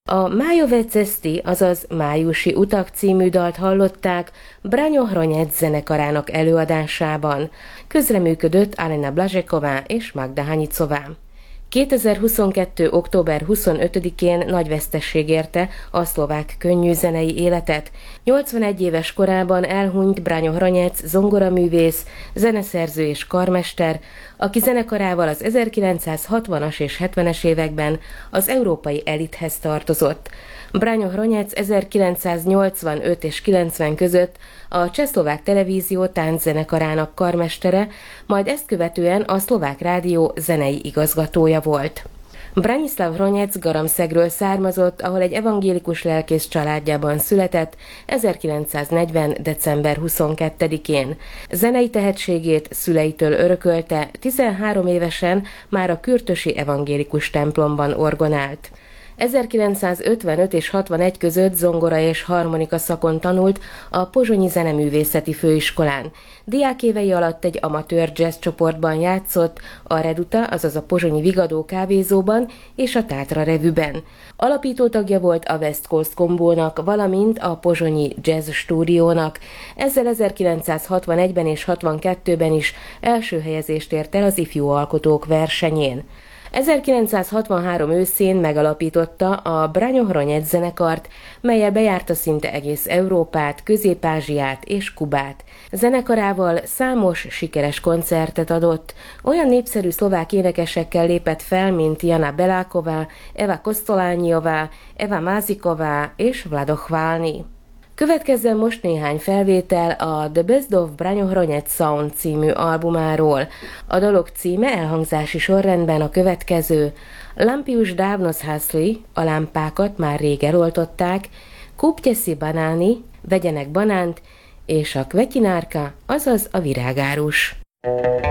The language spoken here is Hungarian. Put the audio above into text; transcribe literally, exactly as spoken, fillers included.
A Májové cesty, azaz Májusi utak című dalt hallották Braňo Hroněc zenekarának előadásában. Közreműködött Alena Blažeková és Magda Hanicová. kétezer-huszonkettő. október huszonötödikén nagy vesztesség érte a szlovák könnyűzenei életet. nyolcvanegy éves korában elhunyt Braňo Hroněc zongoraművész, zeneszerző és karmester, aki zenekarával az ezerkilencszázhatvanas és hetvenes években az európai elithez tartozott. Braňo Hroněc ezerkilencszáznyolcvanöt és kilencven között a Csehszlovák Televízió tánczenekarának karmestere, majd ezt követően a Szlovák Rádió zenei igazgatója volt. Branislav Hroněc Garamszegről származott, ahol egy evangélikus lelkész családjában született ezerkilencszáznegyven. december huszonkettedikén. Zenei tehetségét szüleitől örökölte, tizenhárom évesen már a kürtösi evangélikus templomban orgonált. ezerkilencszázötvenöt és hatvanegy között zongora és harmonika szakon tanult a Pozsonyi Zeneművészeti Főiskolán. Diákévei alatt egy amatőr jazz csoportban játszott, a Reduta, azaz a pozsonyi Vigadó kávézóban és a Tátra revűben. Alapító tagja volt a West Coast kombónak, valamint a Pozsonyi Jazz Stúdiónak. Ezzel ezerkilencszázhatvanegyben és hatvankettőben is első helyezést ért el az ifjú alkotók versenyén. ezerkilencszázhatvanhárom őszén megalapította a Braňo Hroněc zenekart, mellyel bejárta szinte egész Európát, Közép-Ázsiát és Kubát. Zenekarával számos sikeres koncertet adott, olyan népszerű szlovák énekesekkel lépett fel, mint Jana Beláková, Eva Kosztolányiová, Eva Máziková és Vlado Chválny. Következzen most néhány felvétel a The Best of Braňo Hroněc Sound című albumáról. A dalok címe elhangzási sorrendben a következő: Lampy už dávno zhasly, a lámpákat már rég eloltották, Kupte si banány, vegyenek banánt, és a kvetinárka, azaz a virágárus.